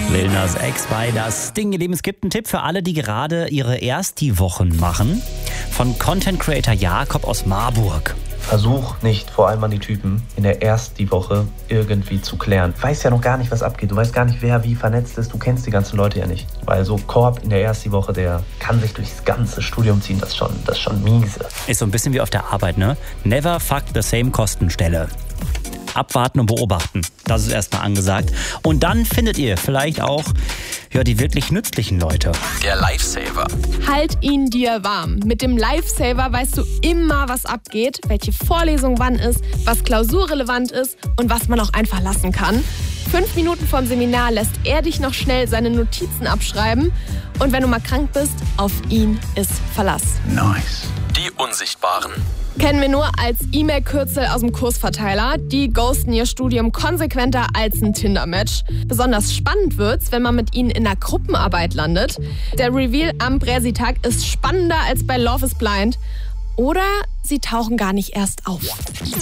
Lil Nas X bei Das Ding. Ihr Lieben, es gibt einen Tipp für alle, die gerade ihre Ersti-Wochen machen. Von Content Creator Jakob aus Marburg. Versuch nicht, vor allem an die Typen, in der Ersti-Woche irgendwie zu klären. Du weißt ja noch gar nicht, was abgeht. Du weißt gar nicht, wer wie vernetzt ist. Du kennst die ganzen Leute ja nicht. Weil so Korb in der Ersti-Woche, der kann sich durchs ganze Studium ziehen. Das ist schon miese. Ist so ein bisschen wie auf der Arbeit, ne? Never fuck the same Kostenstelle. Abwarten und beobachten. Das ist erstmal angesagt. Und dann findet ihr vielleicht auch die wirklich nützlichen Leute. Der Lifesaver. Halt ihn dir warm. Mit dem Lifesaver weißt du immer, was abgeht, welche Vorlesung wann ist, was klausurrelevant ist und was man auch einfach lassen kann. 5 Minuten vorm Seminar lässt er dich noch schnell seine Notizen abschreiben. Und wenn du mal krank bist, auf ihn ist Verlass. Nice. Die Unsichtbaren. Kennen wir nur als E-Mail-Kürzel aus dem Kursverteiler. Die ghosten ihr Studium konsequenter als ein Tinder-Match. Besonders spannend wird's, wenn man mit ihnen in einer Gruppenarbeit landet. Der Reveal am Präsitag ist spannender als bei Love is Blind. Oder sie tauchen gar nicht erst auf.